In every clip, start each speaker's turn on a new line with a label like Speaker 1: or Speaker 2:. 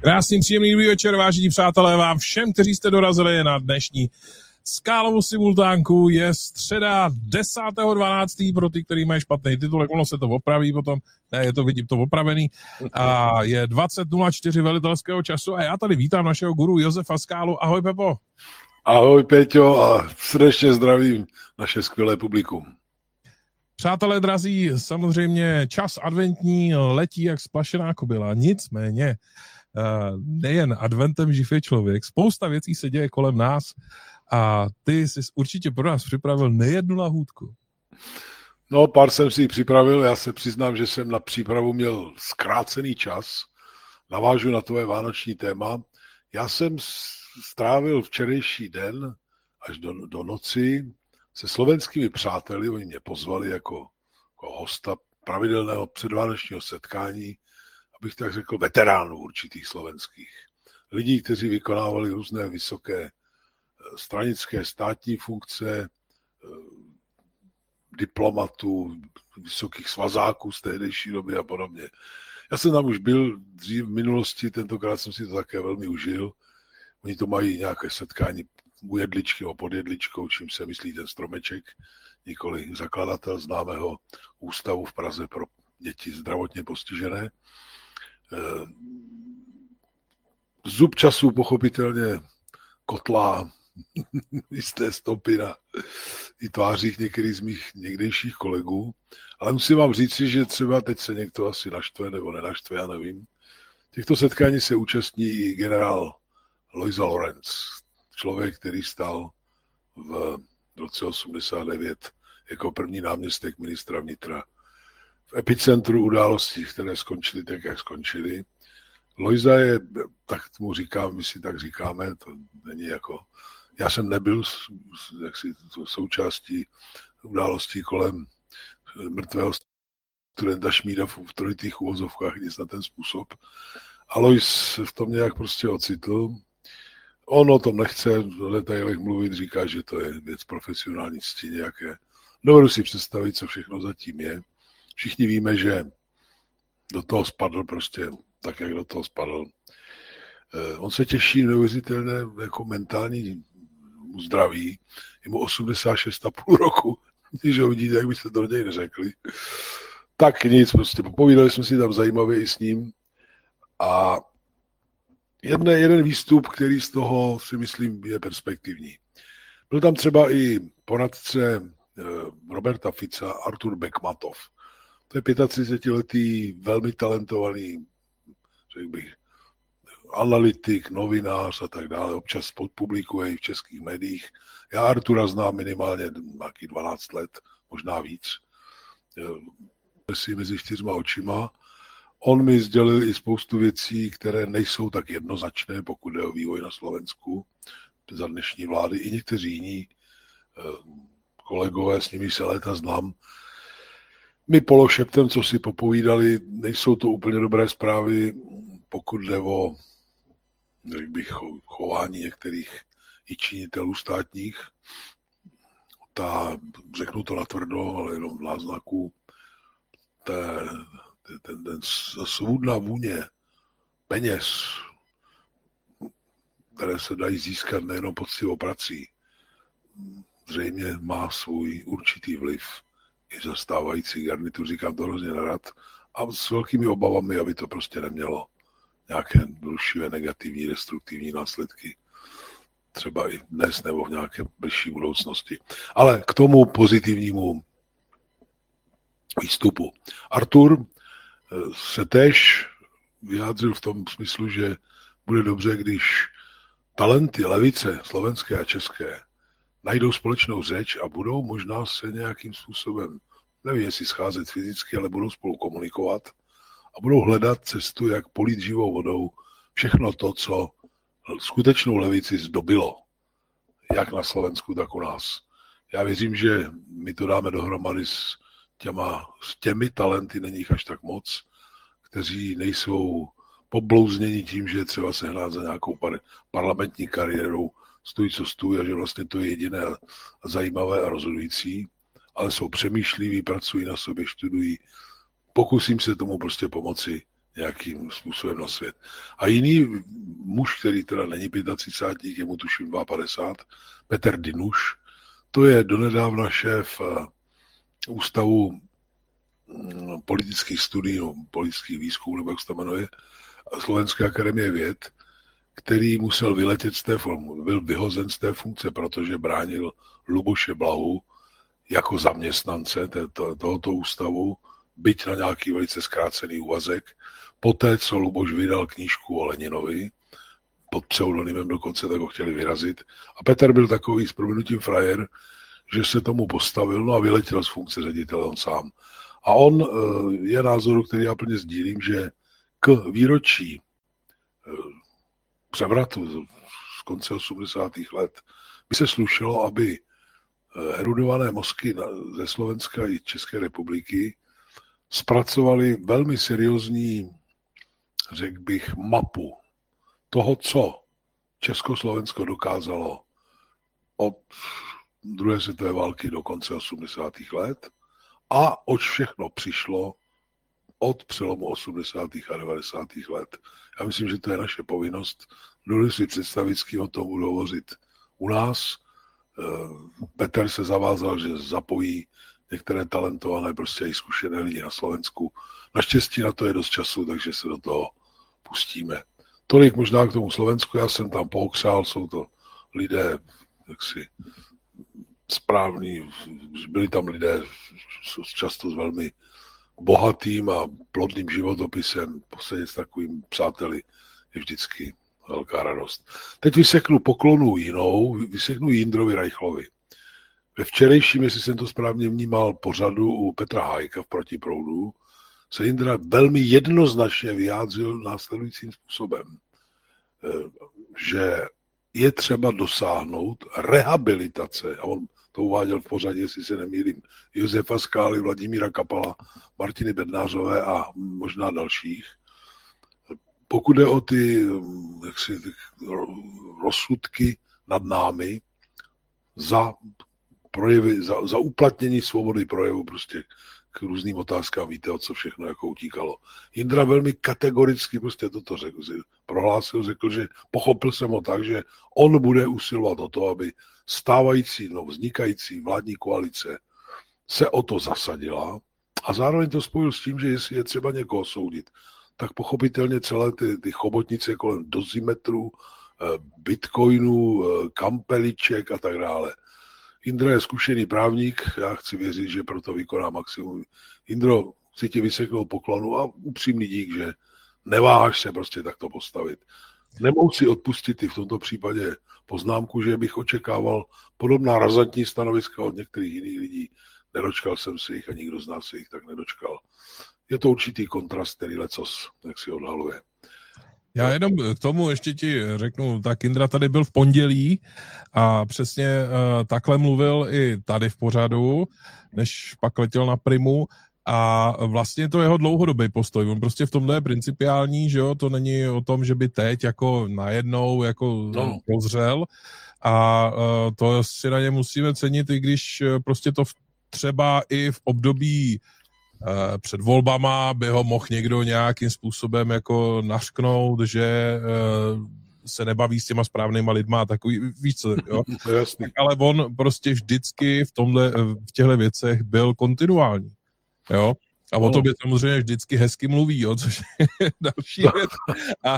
Speaker 1: Krásný, příjemný dobrý večer, vážení přátelé, vám všem, kteří jste dorazili na dnešní Skálovu simultánku. Je středa 10.12. pro ty, kteří mají špatný titulek, ono se to opraví potom, ne, je to, vidím to opravený, a je 20.04 velitelského času a já tady vítám našeho guru Josefa Skálu. Ahoj, Pepo.
Speaker 2: Ahoj, Peťo, a srdečně zdravím naše skvělé publikum.
Speaker 1: Přátelé drazí, samozřejmě čas adventní letí jak splašená kobila, nicméně nejen adventem živ je člověk, spousta věcí se děje kolem nás a ty jsi určitě pro nás připravil nejednu lahůdku.
Speaker 2: No, pár jsem si připravil, já se přiznám, že jsem na přípravu měl zkrácený čas, navážu na tvoje vánoční téma. Já jsem strávil včerejší den až do noci se slovenskými přáteli, oni mě pozvali jako hosta pravidelného předvánočního setkání, abych tak řekl, veteránů určitých slovenských. Lidí, kteří vykonávali různé vysoké stranické státní funkce, diplomatů, vysokých svazáků z tehdejší doby a podobně. Já jsem tam už byl dřív v minulosti, tentokrát jsem si to také velmi užil. Oni to mají nějaké setkání u jedličky o pod jedličkou, čím se myslí ten stromeček, nikoli zakladatel známého ústavu v Praze pro děti zdravotně postižené. Zub času pochopitelně kotlá jisté stopy na i tvářích některých z mých někdejších kolegů, ale musím vám říci, že třeba teď se někdo asi naštve nebo nenaštve, já nevím. Těchto setkání se účastní i generál Lojza Lorenc, člověk, který stál v roce 89 jako první náměstek ministra vnitra v epicentru událostí, které skončily tak, jak skončily. Lojza je, tak mu říkám, my si tak říkáme, to není jako, já jsem nebyl jaksi součástí událostí kolem mrtvého studenta Šmída v trojitých uvozovkách, nic na ten způsob. A Lojz v tom nějak prostě ocitl. On o tom nechce v detailech mluvit, říká, že to je věc profesionální cti nějaké. Dovedu si představit, co všechno zatím je. Všichni víme, že do toho spadl prostě tak, jak do toho spadl. On se těší neuvěřitelné jako mentální zdraví. Je mu 86,5 roku, když ho vidíte, jak byste to do něj neřekli. Tak nic, prostě popovídali jsme si tam zajímavě i s ním. A jeden výstup, který z toho si myslím je perspektivní. Byl tam třeba i poradce Roberta Fica, Artur Bekmatov. To je 35letý, velmi talentovaný, řekl bych, analytik, novinář a tak dále. Občas publikuje i v českých médiích. Já Artura znám minimálně nějaký 12 let, možná víc. Si mezi 4 očima. On mi sdělil i spoustu věcí, které nejsou tak jednoznačné, pokud jde o vývoj na Slovensku za dnešní vlády. I někteří jiní kolegové, s nimi se léta znám, my pološeptem, co si popovídali, nejsou to úplně dobré zprávy, pokud jde o chování některých i činitelů státních. Řeknu to natvrdo, ale jenom v náznaku, ten svůdná vůně peněz, které se dají získat nejenom poctivou prací, zřejmě má svůj určitý vliv i zastávající garnitur, říkám to hrozně nerad, a s velkými obavami, aby to prostě nemělo nějaké rušivé, negativní, destruktivní následky. Třeba i dnes nebo v nějaké bližší budoucnosti. Ale k tomu pozitivnímu výstupu. Artur se též vyjádřil v tom smyslu, že bude dobře, když talenty levice, slovenské a české, najdou společnou řeč a budou možná se nějakým způsobem, nevím, jestli scházet fyzicky, ale budou spolu komunikovat a budou hledat cestu, jak polít živou vodou všechno to, co skutečnou levici zdobilo. Jak na Slovensku, tak u nás. Já věřím, že my to dáme dohromady s těmi talenty, není jich až tak moc, kteří nejsou poblouzněni tím, že je třeba sehnat za nějakou parlamentní kariérou stůj, co stůj, a že vlastně to je jediné zajímavé a rozhodující, ale jsou přemýšliví, pracují na sobě, študují. Pokusím se tomu prostě pomoci nějakým způsobem na svět. A jiný muž, který teda není 35, je mu tuším 52, Petr Dinuš, to je donedávna šéf Ústavu politických studií, politických výzkumů, nebo jak se to jmenuje, Slovenské akademie věd, který musel vyletět z té funkce, byl vyhozen z té funkce, protože bránil Luboše Blahu jako zaměstnance tohoto ústavu, byť na nějaký velice zkrácený úvazek, poté, co Luboš vydal knížku o Leninovi, pod pseudonymem dokonce, tak ho chtěli vyrazit. A Petr byl takový s prominutím frajer, že se tomu postavil, no a vyletěl z funkce ředitele on sám. A on je názoru, který já plně sdílím, že k výročí převratu z konce 80. let by se slušelo, aby erudované mozky ze Slovenska i České republiky zpracovali velmi seriózní, řekl bych, mapu toho, co Československo dokázalo od druhé světové války do konce 80. let a oč všechno přišlo od přelomu 80. a 90. let. Já myslím, že to je naše povinnost. Dovedu si představit, s kým o tom budu hovořit u nás. Petr se zavázal, že zapojí některé talentované, prostě i zkušené lidi na Slovensku. Naštěstí na to je dost času, takže se do toho pustíme. Tolik možná k tomu Slovensku, já jsem tam pookřál, jsou to lidé jaksi správní, byli tam lidé často s velmi bohatým a plodným životopisem, posedět s takovým přáteli je vždycky velká radost. Teď vyseknu poklonu jinou, vyseknu Jindrovi Reichlovi. Ve včerejším, jestli jsem to správně vnímal, pořadu u Petra Hájka v Protiproudu, se Jindra velmi jednoznačně vyjádřil následujícím způsobem, že je třeba dosáhnout rehabilitace, a on to uváděl v pořadí, jestli se nemýlím, Josefa Skály, Vladimíra Kapala, Martiny Bednářové a možná dalších. Pokud jde o ty rozsudky nad námi za projevy, za uplatnění svobody projevu prostě k různým otázkám, víte, o co všechno jako utíkalo. Jindra velmi kategoricky prostě toto prohlásil, řekl, že pochopil jsem ho tak, že on bude usilovat o to, aby stávající, vznikající vládní koalice se o to zasadila a zároveň to spojil s tím, že jestli je třeba někoho soudit, tak pochopitelně celé ty chobotnice kolem dozimetrů, bitcoinů, kampeliček a tak dále. Jindra je zkušený právník, já chci věřit, že proto vykoná maximum. Jindro, chci ti vyseknout poklonu a upřímný dík, že neváháš se prostě takto postavit. Nemohu si odpustit i v tomto případě poznámku, že bych očekával podobná razantní stanoviska od některých jiných lidí. Nedočkal jsem si jich a nikdo z nás se jich tak nedočkal. Je to určitý kontrast, který lecos, jak si odhaluje.
Speaker 1: Já jenom k tomu ještě ti řeknu, tak Jindra tady byl v pondělí a přesně takhle mluvil i tady v pořadu, než pak letěl na Primu a vlastně to jeho dlouhodobý postoj. On prostě v tomhle je principiální, že jo, to není o tom, že by teď jako najednou jako pozřel a to si na ně musíme cenit, i když prostě to třeba i v období před volbama by ho mohl někdo nějakým způsobem jako nařknout, že se nebaví s těma správnýma lidma a takový, víš co, jo? Ale on prostě vždycky v těchto věcech byl kontinuální, jo? A o tobě samozřejmě vždycky hezky mluví, jo? Což je další věc. A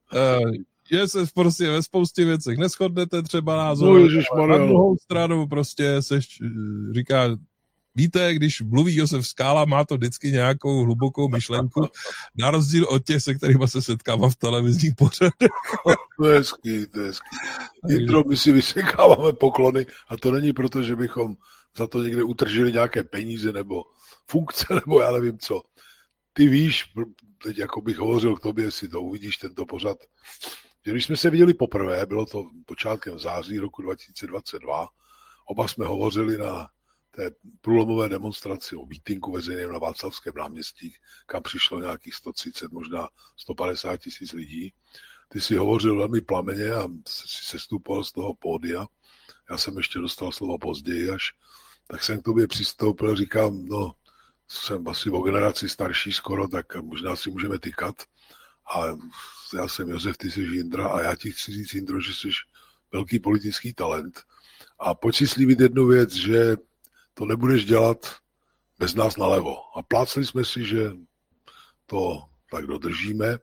Speaker 1: že se prostě ve spoustě věcech neshodnete třeba názor, na druhou stranu prostě se říká, víte, když mluví Josef Skála, má to vždycky nějakou hlubokou myšlenku, na rozdíl od těch, se kterými se setkávám v televizních pořadech.
Speaker 2: To je hezký, to je hezký. Jindro, my si vysekáváme poklony a to není proto, že bychom za to někde utržili nějaké peníze nebo funkce, nebo já nevím co. Ty víš, teď jako bych hovořil k tobě, jestli to uvidíš, tento pořad, že když jsme se viděli poprvé, bylo to počátkem září roku 2022, oba jsme hovořili na té průlomové demonstraci o mítinku veřejném na Václavském náměstí, kam přišlo nějakých 130, možná 150 tisíc lidí. Ty si hovořil velmi plameně a si sestupoval z toho pódia. Já jsem ještě dostal slovo později až. Tak jsem k tobě přistoupil a říkám, no, jsem asi o generaci starší skoro, tak možná si můžeme tykat. A já jsem Josef, ty jsi Jindra a já ti chci říct, Jindro, že jsi velký politický talent. A pojď si slíbit jednu věc, že to nebudeš dělat bez nás nalevo. A plácli jsme si, že to tak dodržíme.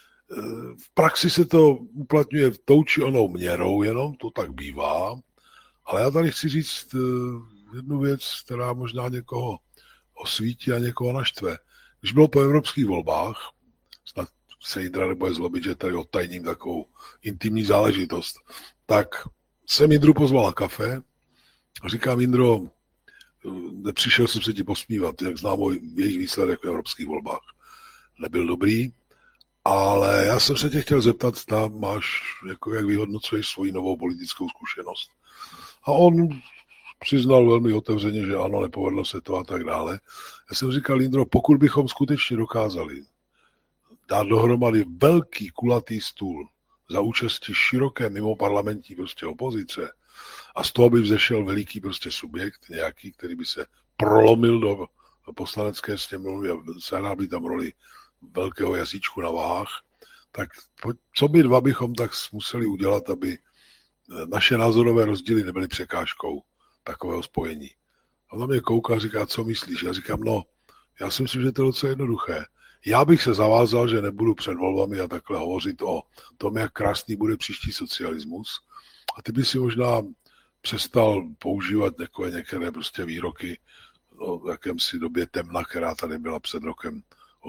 Speaker 2: V praxi se to uplatňuje tou či onou měrou, jenom to tak bývá. Ale já tady chci říct jednu věc, která možná někoho osvítí a někoho naštve. Když bylo po evropských volbách, snad se Jindra nebude zlobit, že tady odtajním takovou intimní záležitost, tak jsem Jindru pozval na kafe a říkám, Jindro, nepřišel jsem se ti posmívat, jak znám jejich výsledek v evropských volbách. Nebyl dobrý, ale já jsem se tě chtěl zeptat, zda máš, jako jak vyhodnocuješ svoji novou politickou zkušenost. A on přiznal velmi otevřeně, že ano, nepovedlo se to a tak dále. Já jsem říkal, Jindro, pokud bychom skutečně dokázali dát dohromady velký kulatý stůl za účasti široké mimoparlamentní prostě opozice a z toho by vzešel veliký prostě subjekt nějaký, který by se prolomil do poslanecké sněmovny a sehrál by tam roli velkého jazyčku na váhách, tak co by dva bychom tak museli udělat, aby naše názorové rozdíly nebyly překážkou takového spojení. A na mě kouká a říká, co myslíš? Já říkám, no, já si myslím, že to je docela jednoduché. Já bych se zavázal, že nebudu před volbami a takhle hovořit o tom, jak krásný bude příští socialismus. A ty by si možná přestal používat některé prostě výroky o jakémsi době temna, která tady byla před rokem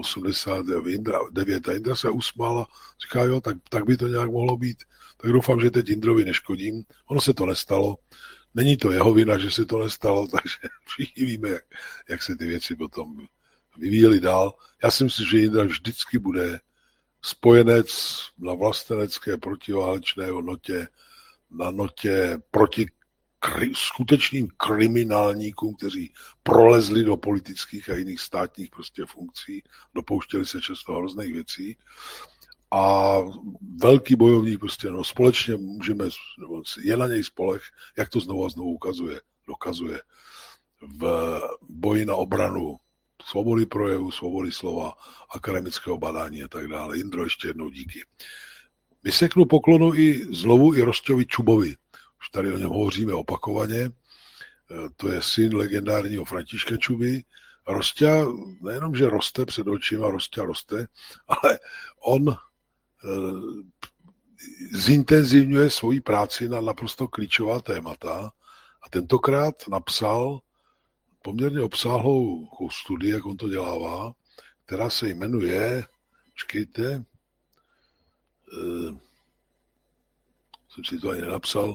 Speaker 2: 89 a Jindra se usmála, říká, jo, tak by to nějak mohlo být. Tak doufám, že teď Jindrovi neškodím. Ono se to nestalo. Není to jeho vina, že se to nestalo, takže všichni víme, jak se ty věci potom vyvíjely dál. Já si myslím, že Jindra vždycky bude spojenec na vlastenecké protiválečné notě, na notě proti skutečným kriminálníkům, kteří prolezli do politických a jiných státních prostě funkcí, dopouštěli se často hrozných věcí. A velký bojovník prostě, no společně můžeme, je na něj spolech, jak to znovu a znovu dokazuje v boji na obranu svobody projevu, svobody slova, akademického badání a tak dále. Jindro, ještě jednou díky. Vyseknu poklonu i Zlovu i Rosťovi Čubovi. Už tady o něm hovoříme opakovaně. To je syn legendárního Františka Čuby. Rosťa nejenom, že roste před očima, Rosťa roste, ale on zintenzivňuje svoji práci na naprosto klíčová témata a tentokrát napsal poměrně obsáhlou studii, jak on to dělává, která se jmenuje, počkejte, jsem si to ani nenapsal,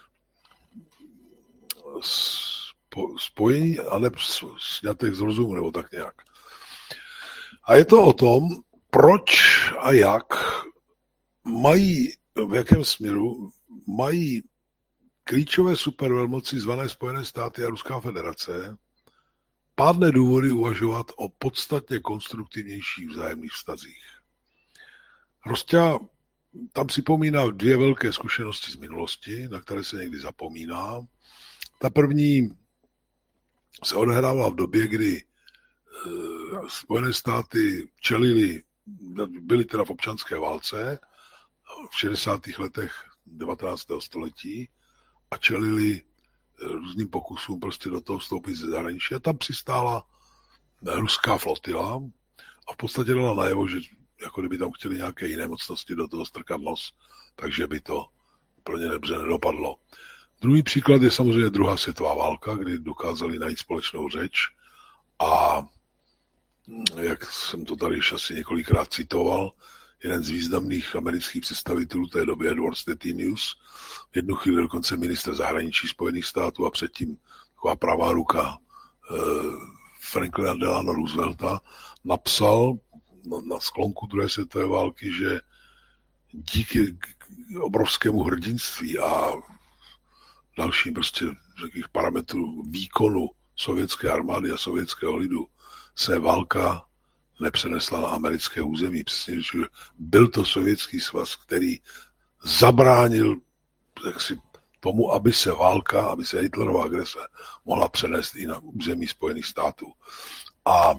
Speaker 2: spojení, ale sňatek z rozumu, nebo tak nějak. A je to o tom, proč a jak mají, v jakém směru mají klíčové supervelmoci zvané Spojené státy a Ruská federace pádné důvody uvažovat o podstatně konstruktivnějších vzájemných vztazích. Rosťa tam připomíná dvě velké zkušenosti z minulosti, na které se někdy zapomíná. Ta první se odehrává v době, kdy Spojené státy byly teda v občanské válce v 60. letech 19. století a čelili různým pokusům prostě do toho vstoupit ze zahraničí. A tam přistála ruská flotila a v podstatě dala najevo, že jako kdyby tam chtěli nějaké jiné mocnosti do toho strkat nos, takže by to pro ně dobře nedopadlo. Druhý příklad je samozřejmě druhá světová válka, kdy dokázali najít společnou řeč a jak jsem to tady již asi několikrát citoval, jeden z významných amerických představitelů té doby, Edward Stettinius, v jednu chvíli dokonce ministr zahraničí Spojených států a předtím taková pravá ruka Franklina Delano Roosevelta, napsal na sklonku druhé světové války, že díky obrovskému hrdinství a dalším prostě takových parametrů výkonu sovětské armády a sovětského lidu se válka nepřenesla na americké území. Přesně, že byl to Sovětský svaz, který zabránil tomu, aby se Hitlerova agrese mohla přenést i na území Spojených států. A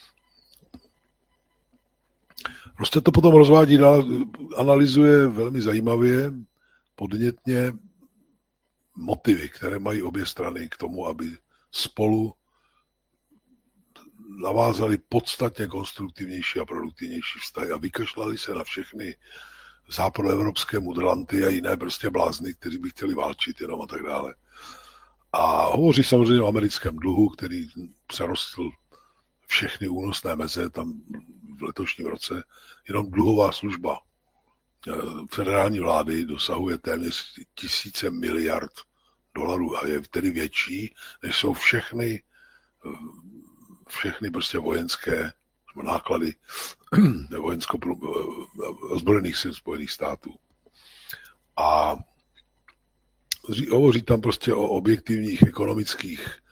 Speaker 2: prostě to potom rozvádí dál, analyzuje velmi zajímavě, podnětně motivy, které mají obě strany k tomu, aby spolu navázali podstatně konstruktivnější a produktivnější vztahy a vykašlali se na všechny západoevropské mudranty a jiné prostě blázny, kteří by chtěli válčit jenom a tak dále. A hovoří samozřejmě o americkém dluhu, který přerostl všechny únosné meze tam v letošním roce. Jenom dluhová služba federální vlády dosahuje téměř 1000 miliard dolarů a je tedy větší, než jsou všechny prostě vojenské náklady ozbrojených sil Spojených států. A hovoří tam prostě o objektivních ekonomických